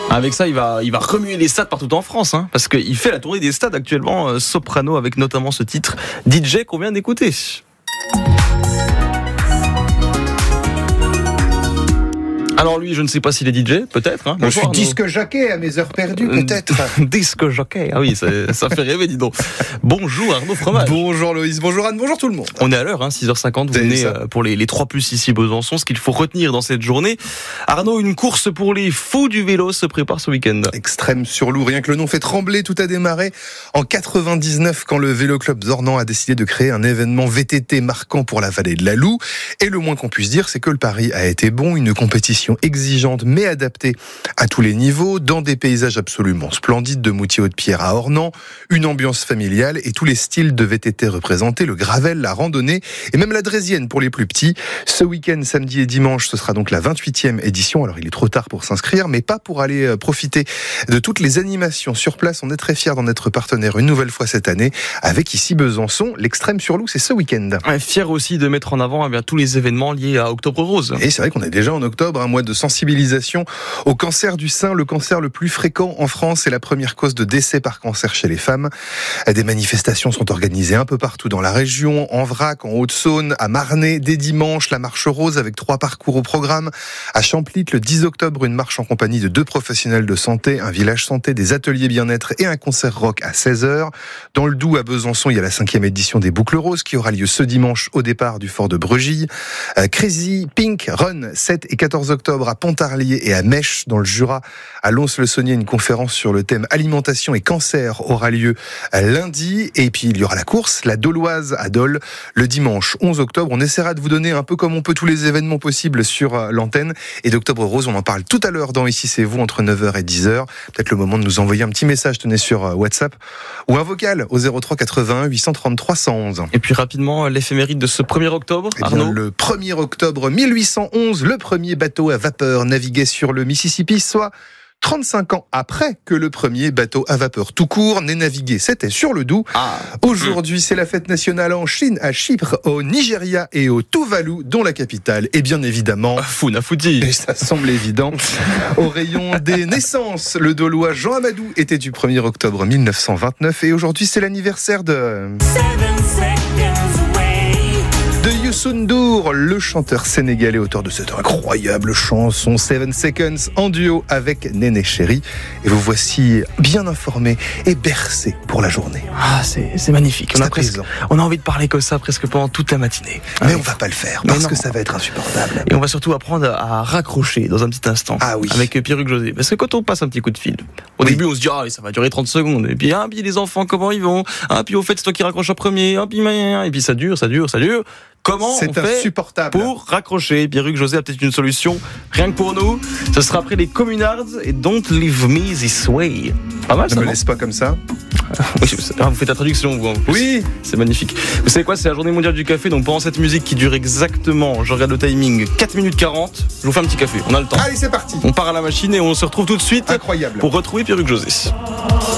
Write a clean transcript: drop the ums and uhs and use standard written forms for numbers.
Avec ça, il va remuer les stades partout en France, hein, parce qu'il fait la tournée des stades actuellement, Soprano, avec notamment ce titre DJ qu'on vient d'écouter. Alors lui, je ne sais pas s'il est DJ, peut-être. Hein. Je suis disque jockey à mes heures perdues, peut-être. Disque jockey, ah oui, ça fait rêver, dis donc. Bonjour Arnaud Fromage. Bonjour Loïs, bonjour Anne, bonjour tout le monde. On est à l'heure, 6h50, vous venez pour les 3+ ici Besançon. Ce qu'il faut retenir dans cette journée, Arnaud, une course pour les fous du vélo se prépare ce week-end. Extrême sur loup, rien que le nom fait trembler. Tout a démarré en 99 quand le Vélo Club Zornan a décidé de créer un événement VTT marquant pour la vallée de la Loue. Et le moins qu'on puisse dire, c'est que le pari a été bon, une compétition exigeante mais adaptée à tous les niveaux, dans des paysages absolument splendides, de Moutier-Haute-Pierre à Ornans, une ambiance familiale et tous les styles de VTT représentés, le gravel, la randonnée et même la draisienne pour les plus petits. Ce week-end, samedi et dimanche, ce sera donc la 28e édition. Alors il est trop tard pour s'inscrire, mais pas pour aller profiter de toutes les animations sur place. On est très fiers d'en être partenaire une nouvelle fois cette année avec ici Besançon. L'Extrême sur Loup, c'est ce week-end. Fier aussi de mettre en avant tous les événements liés à Octobre Rose. Et c'est vrai qu'on est déjà en octobre, un mois de sensibilisation au cancer du sein, le cancer le plus fréquent en France et la première cause de décès par cancer chez les femmes. Des manifestations sont organisées un peu partout dans la région, en Vrac, en Haute-Saône, à Marnay, dès dimanche, la marche rose avec 3 parcours au programme. À Champlit, le 10 octobre, une marche en compagnie de 2 professionnels de santé, un village santé, des ateliers bien-être et un concert rock à 16h. Dans le Doubs, à Besançon, il y a la 5e édition des Boucles Roses qui aura lieu ce dimanche au départ du fort de Bregille. Crazy Pink Run, 7 et 14 octobre à Pontarlier et à Mèche dans le Jura. À Lons-le-Saunier, une conférence sur le thème alimentation et cancer aura lieu lundi. Et puis il y aura la course, la Doloise à Dole, le dimanche 11 octobre. On essaiera de vous donner un peu comme on peut tous les événements possibles sur l'antenne. Et d'Octobre Rose, on en parle tout à l'heure dans Ici c'est vous, entre 9h et 10h. Peut-être le moment de nous envoyer un petit message, tenez, sur WhatsApp ou un vocal au 03 81 833 111. Et puis rapidement, l'éphéméride de ce 1er octobre, Arnaud. Le 1er octobre 1811, le premier bateau à vapeur naviguait sur le Mississippi, soit 35 ans après que le premier bateau à vapeur tout court n'ait navigué. C'était sur le Doubs. Aujourd'hui, c'est la fête nationale en Chine, à Chypre, au Nigeria et au Tuvalu, dont la capitale est bien évidemment Funafuti. Et ça semble évident. Au rayon des naissances, le Dolois Jean Amadou était du 1er octobre 1929 et aujourd'hui, c'est l'anniversaire de Youssou N'Dour, le chanteur sénégalais, auteur de cette incroyable chanson 7 Seconds, en duo avec Néné Chéri. Et vous voici bien informé et bercé pour la journée. C'est magnifique. On a envie de parler comme ça presque pendant toute la matinée. Mais on va pas le faire parce que ça va être insupportable. Et on va surtout apprendre à raccrocher dans un petit instant. Avec Pierre-Hugues José. Parce que quand on passe un petit coup de fil, au début on se dit ça va durer 30 secondes. Et puis, puis les enfants, comment ils vont? Puis au fait, c'est toi qui raccroches en premier. Et puis ça dure. Comment on fait pour raccrocher? Pierre-Hugues José a peut-être une solution, rien que pour nous. Ce sera après les Communards et Don't Leave Me This Way. Pas mal, ça. Ne me laisse pas comme ça. Vous faites la traduction, vous. Oui. C'est magnifique. Vous savez quoi? C'est la journée mondiale du café. Donc pendant cette musique qui dure exactement, je regarde le timing, 4 minutes 40, je vous fais un petit café. On a le temps. Allez, c'est parti. On part à la machine et on se retrouve tout de suite. Incroyable. Pour retrouver Pierre-Hugues José.